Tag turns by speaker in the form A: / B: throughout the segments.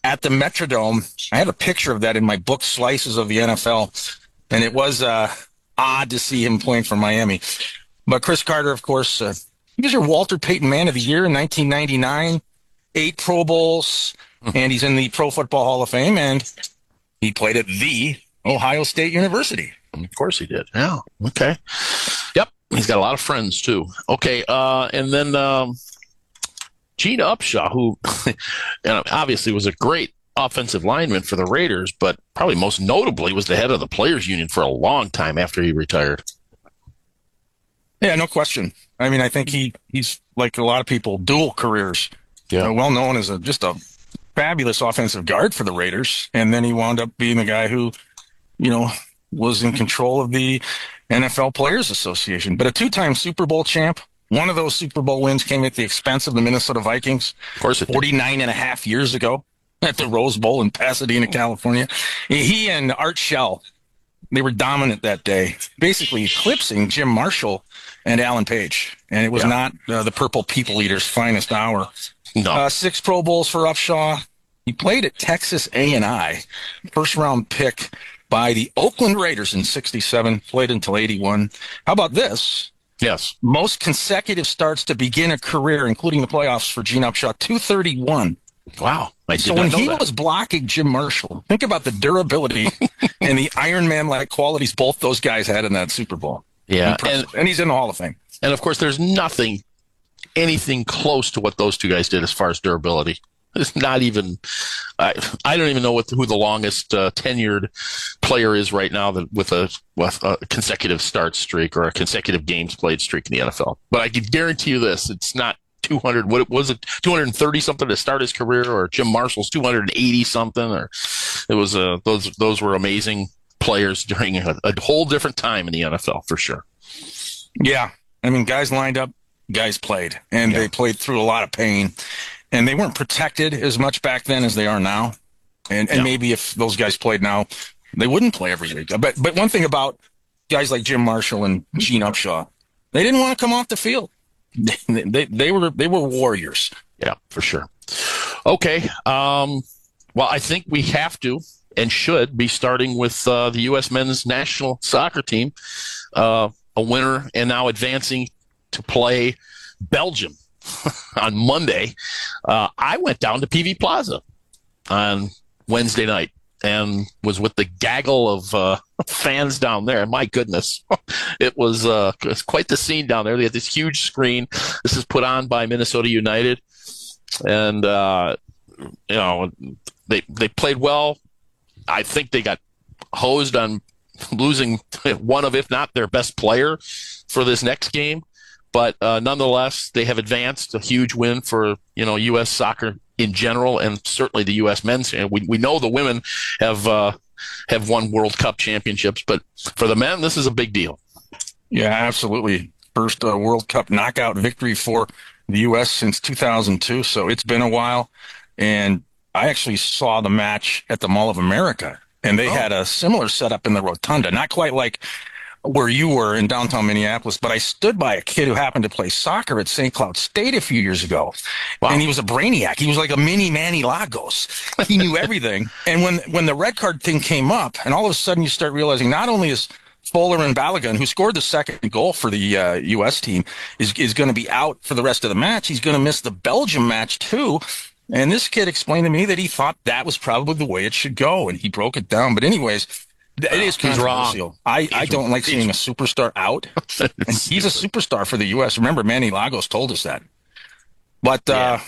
A: at the Metrodome. I have a picture of that in my book, Slices of the NFL, and it was odd to see him playing for Miami. But Cris Carter, of course, he was your Walter Payton Man of the Year in 1999, 8 Pro Bowls, and he's in the Pro Football Hall of Fame, and he played at the Ohio State University.
B: Of course he did. Yeah. Okay. Yep. He's got a lot of friends, too. Okay. And then Gene Upshaw, who obviously was a great offensive lineman for the Raiders, but probably most notably was the head of the Players Union for a long time after he retired.
A: Yeah, no question. I mean, I think he's like a lot of people, dual careers.
B: Yeah.
A: Well known as just a fabulous offensive guard for the Raiders. And then he wound up being the guy who, was in control of the NFL Players Association. But a 2-time Super Bowl champ. One of those Super Bowl wins came at the expense of the Minnesota Vikings.
B: Of course it did.
A: 49 and a half years ago at the Rose Bowl in Pasadena, California. He and Art Shell, they were dominant that day, basically eclipsing Jim Marshall and Alan Page. And it was not the Purple People Eater's finest hour.
B: No.
A: 6 Pro Bowls for Upshaw. He played at Texas A&I, first-round pick by the Oakland Raiders in 67, played until 81. How about this?
B: Yes.
A: Most consecutive starts to begin a career, including the playoffs for Gene Upshaw, 231.
B: Wow.
A: So when he was blocking Jim Marshall, think about the durability and the Iron Man-like qualities both those guys had in that Super Bowl.
B: Yeah.
A: And he's in the Hall of Fame.
B: And, of course, there's anything close to what those two guys did as far as durability. It's not even I don't even know who the longest tenured player is right now with a consecutive start streak or a consecutive games played streak in the NFL. But I can guarantee you this: it's not 200. What was it? 230 something to start his career, or Jim Marshall's 280 something, or it was those were amazing players during a whole different time in the NFL for sure.
A: Yeah, I mean, guys lined up, guys played, and they played through a lot of pain. And they weren't protected as much back then as they are now. And maybe if those guys played now, they wouldn't play every week. But one thing about guys like Jim Marshall and Gene Upshaw, they didn't want to come off the field. They were warriors.
B: Yeah, for sure. Okay. Well, I think we have to and should be starting with the U.S. men's national soccer team, a winner and now advancing to play Belgium. On Monday, I went down to PV Plaza on Wednesday night and was with the gaggle of fans down there. And my goodness, it was quite the scene down there. They had this huge screen. This is put on by Minnesota United. And, they played well. I think they got hosed on losing one of, if not their best player for this next game. But nonetheless, they have advanced, a huge win for U.S. soccer in general, and certainly the U.S. men's. And we know the women have won World Cup championships, but for the men, this is a big deal.
A: Yeah, absolutely. First World Cup knockout victory for the U.S. since 2002, so it's been a while. And I actually saw the match at the Mall of America, and they had a similar setup in the rotunda, not quite like where you were in downtown Minneapolis, but I stood by a kid who happened to play soccer at St. Cloud State a few years ago. Wow. And he was a brainiac. He was like a mini Manny Lagos. He knew everything. And when the red card thing came up, and all of a sudden you start realizing not only is Fuller and Balogun, who scored the second goal for the U.S. team, is going to be out for the rest of the match, he's going to miss the Belgium match too. And this kid explained to me that he thought that was probably the way it should go, and he broke it down. But anyways, it is controversial. I don't like seeing a superstar out. And he's a superstar for the U.S. Remember, Manny Lagos told us that. But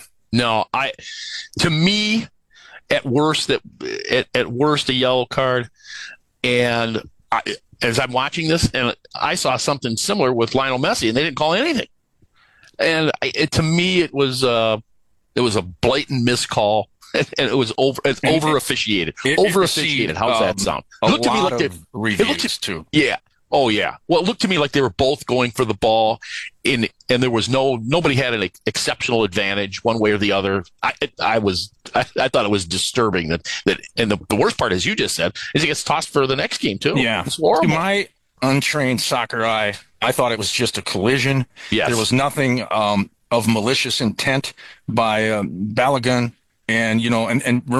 B: to me, at worst a yellow card. And as I'm watching this, and I saw something similar with Lionel Messi, and they didn't call anything. And to me, it was a blatant miscall. And it was over officiated. Over officiated. How's that sound?
A: It looked to me like reviews too.
B: Yeah. Oh yeah. Well, it looked to me like they were both going for the ball, and there was nobody had an exceptional advantage one way or the other. I thought it was disturbing that and the worst part, as you just said, is it gets tossed for the next game too.
A: Yeah.
B: It's horrible.
A: To my untrained soccer eye, I thought it was just a collision.
B: Yes.
A: There was nothing of malicious intent by Balogun. And, and